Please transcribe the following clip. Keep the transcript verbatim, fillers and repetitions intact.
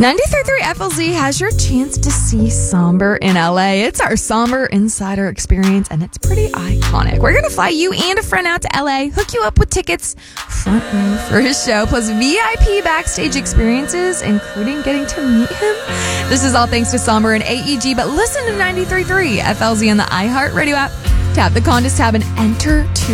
ninety-three point three F L Z has your chance to see Somber in L A. It's our Somber Insider experience, and it's pretty iconic. We're going to fly you and a friend out to L A, hook you up with tickets front row for his show, plus V I P backstage experiences, including getting to meet him. This is all thanks to Somber and A E G, but listen to ninety-three point three F L Z on the iHeartRadio app. Tap the contest tab and enter to